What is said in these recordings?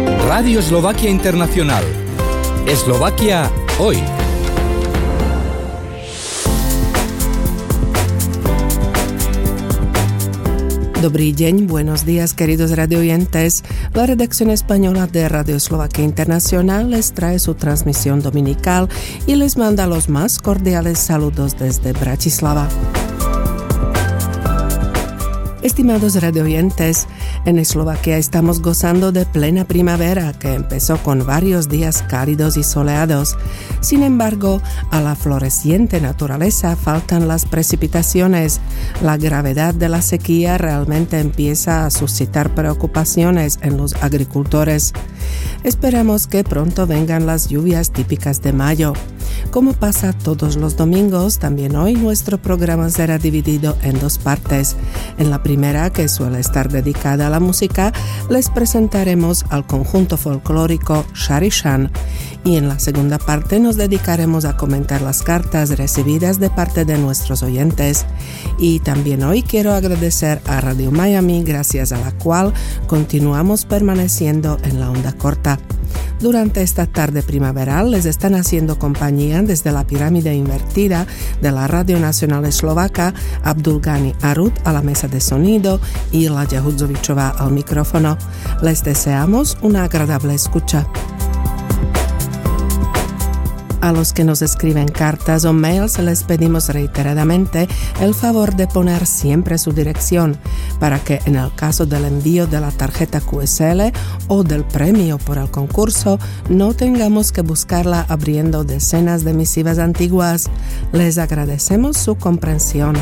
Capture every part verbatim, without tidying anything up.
Radio Eslovaquia Internacional. Eslovaquia hoy. Dobrý deň, buenos días, queridos radioyentes. La redacción española de Radio Eslovaquia Internacional les trae su transmisión dominical y les manda los más cordiales saludos desde Bratislava. Estimados radioyentes, en Eslovaquia estamos gozando de plena primavera que empezó con varios días cálidos y soleados. Sin embargo, a la floreciente naturaleza faltan las precipitaciones. La gravedad de la sequía realmente empieza a suscitar preocupaciones en los agricultores. Esperamos que pronto vengan las lluvias típicas de mayo. Como pasa todos los domingos, también hoy nuestro programa será dividido en dos partes. En la primera, que suele estar dedicada a la música, les presentaremos al conjunto folclórico Šarišan. Y en la segunda parte nos dedicaremos a comentar las cartas recibidas de parte de nuestros oyentes. Y también hoy quiero agradecer a Radio Miami, gracias a la cual continuamos permaneciendo en la onda corta. Durante esta tarde primaveral les están haciendo compañía desde la pirámide invertida de la Radio Nacional Eslovaca Abdulgani Arut a la mesa de sonido y Ladia Hudzovičová al micrófono. Les deseamos una agradable escucha. A los que nos escriben cartas o mails les pedimos reiteradamente el favor de poner siempre su dirección para que en el caso del envío de la tarjeta Q S L o del premio por el concurso no tengamos que buscarla abriendo decenas de misivas antiguas. Les agradecemos su comprensión.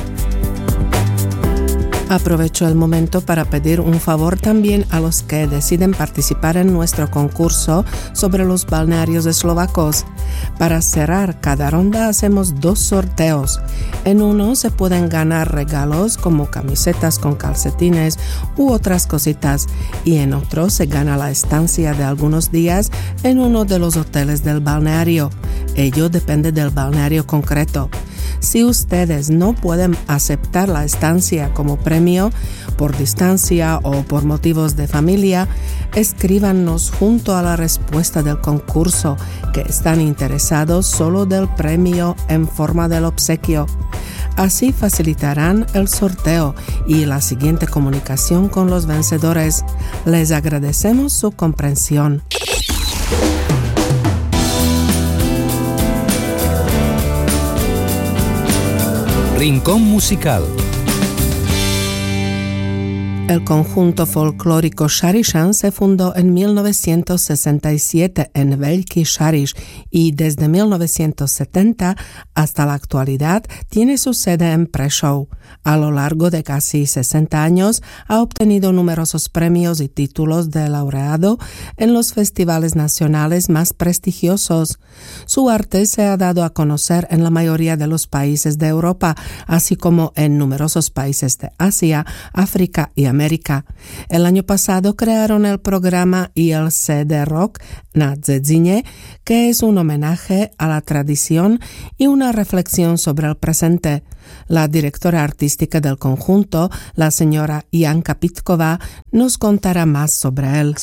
Aprovecho el momento para pedir un favor también a los que deciden participar en nuestro concurso sobre los balnearios eslovacos. Para cerrar cada ronda hacemos dos sorteos. En uno se pueden ganar regalos como camisetas con calcetines u otras cositas y en otro se gana la estancia de algunos días en uno de los hoteles del balneario. Ello depende del balneario concreto. Si ustedes no pueden aceptar la estancia como premio por distancia o por motivos de familia, escríbanos junto a la respuesta del concurso que están interesados solo del premio en forma del obsequio. Así facilitarán el sorteo y la siguiente comunicación con los vencedores. Les agradecemos su comprensión. Rincón musical. El conjunto folclórico Šarišan se fundó en mil novecientos sesenta y siete en Veľký Šariš y desde mil novecientos setenta hasta la actualidad tiene su sede en Prešov. A lo largo de casi sesenta años ha obtenido numerosos premios y títulos de laureado en los festivales nacionales más prestigiosos. Su arte se ha dado a conocer en la mayoría de los países de Europa, así como en numerosos países de Asia, África y América. El año pasado crearon el programa y el C D Rock na Dzedzine, que es un homenaje a la tradición y una reflexión sobre el presente. La directora artística del conjunto, la señora Janka Pitková, nos contará más sobre él.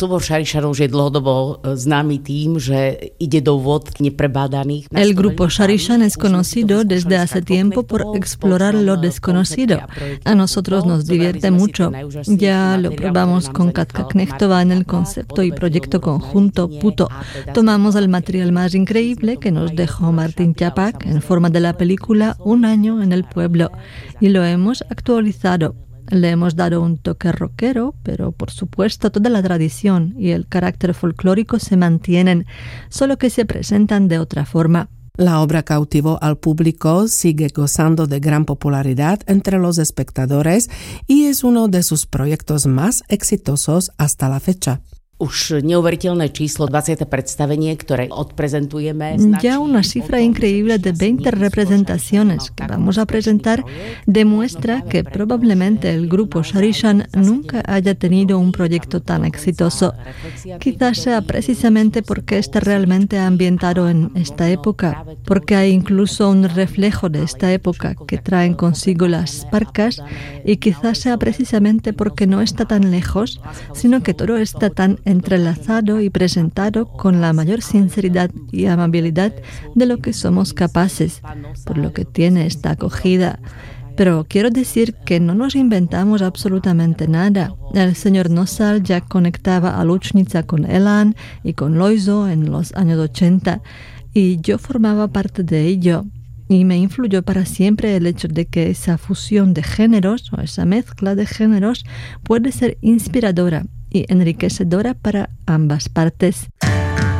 El grupo Šarišan es conocido desde hace tiempo por explorar lo desconocido. A nosotros nos divierte mucho. Ya lo probamos con Katka Knechtová en el concepto y proyecto conjunto Puto. Tomamos el material más increíble que nos dejó Martin Čapák en forma de la película Un año en el pueblo y lo hemos actualizado. Le hemos dado un toque rockero, pero por supuesto toda la tradición y el carácter folclórico se mantienen, solo que se presentan de otra forma. La obra cautivó al público, sigue gozando de gran popularidad entre los espectadores y es uno de sus proyectos más exitosos hasta la fecha. Už neuveriteľné číslo dvadsiate predstavenie, ktoré odprezentujeme. Ya una cifra increíble de veinte representaciones que vamos a presentar demuestra que probablemente el grupo Šarišan nunca haya tenido un proyecto tan exitoso. Quizás sea precisamente porque está realmente ambientado en esta época, porque hay incluso un reflejo de esta época que traen consigo las parcas, y quizás sea precisamente porque no está tan lejos, sino que todo está tan entrelazado y presentado con la mayor sinceridad y amabilidad de lo que somos capaces, por lo que tiene esta acogida. Pero quiero decir que no nos inventamos absolutamente nada. El señor Nosal ya conectaba a Lučnica con Elan y con Loizo en los años ochenta, y yo formaba parte de ello. Y me influyó para siempre el hecho de que esa fusión de géneros, o esa mezcla de géneros, puede ser inspiradora y enriquecedora para ambas partes.